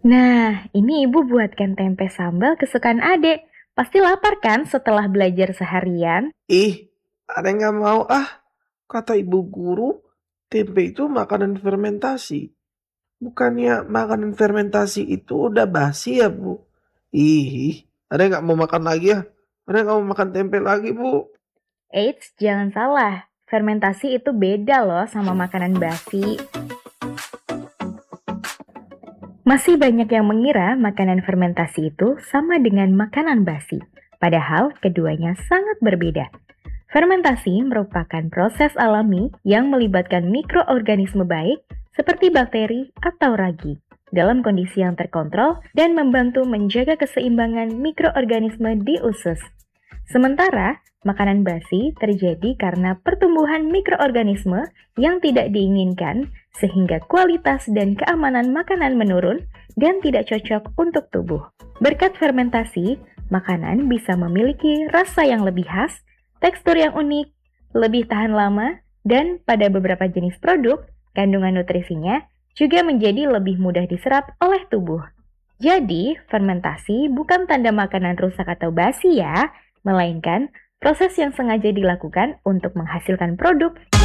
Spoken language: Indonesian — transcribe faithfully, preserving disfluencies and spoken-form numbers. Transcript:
Nah, ini ibu buatkan tempe sambal kesukaan adek. Pasti lapar kan setelah belajar seharian? Ih, ada yang nggak mau ah. Kata ibu guru, tempe itu makanan fermentasi. Bukannya makanan fermentasi itu udah basi ya, Bu? Ih, ada yang nggak mau makan lagi ya? Ada yang nggak mau makan tempe lagi, Bu? Eits, jangan salah. Fermentasi itu beda loh sama makanan basi. Masih banyak yang mengira makanan fermentasi itu sama dengan makanan basi. Padahal keduanya sangat berbeda. Fermentasi merupakan proses alami yang melibatkan mikroorganisme baik seperti bakteri atau ragi dalam kondisi yang terkontrol dan membantu menjaga keseimbangan mikroorganisme di usus. Sementara, makanan basi terjadi karena pertumbuhan mikroorganisme yang tidak diinginkan sehingga kualitas dan keamanan makanan menurun dan tidak cocok untuk tubuh. Berkat fermentasi, makanan bisa memiliki rasa yang lebih khas, tekstur yang unik, lebih tahan lama, dan pada beberapa jenis produk, kandungan nutrisinya juga menjadi lebih mudah diserap oleh tubuh. Jadi, fermentasi bukan tanda makanan rusak atau basi ya, melainkan proses yang sengaja dilakukan untuk menghasilkan produk